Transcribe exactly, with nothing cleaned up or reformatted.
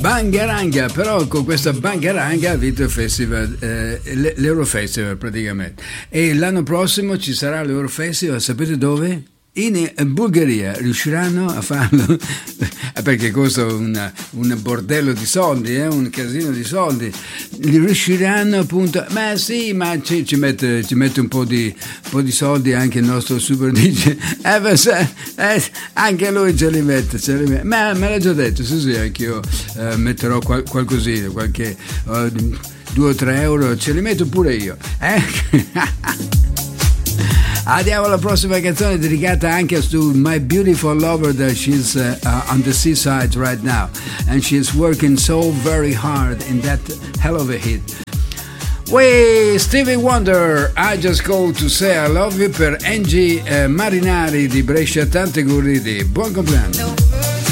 Bangaranga, però con questa Bangaranga ha vinto il festival, eh, l'Eurofestival praticamente, e l'anno prossimo ci sarà l'Eurofestival, sapete dove? In Bulgaria. Riusciranno a farlo? Perché costa una, un bordello di soldi, eh? Un casino di soldi. Riusciranno appunto? Ma sì, ma ci, ci, mette, ci mette un po' di, un po' di soldi anche il nostro super D J. Eh, beh, eh, anche lui ce li mette, ce li mette. Ma me l'ha già detto, sì sì, anche io eh, metterò qual, qualcosina, qualche uh, due o tre euro, ce li metto pure io. Eh? Andiamo alla prossima canzone dedicata anche su My Beautiful Lover, that she's uh, uh, on the seaside right now and she's working so very hard in that hell of a hit. Way Stevie Wonder, I Just Called to Say I Love You, per Angie uh, Marinari di Brescia. Tante guridi, buon compleanno.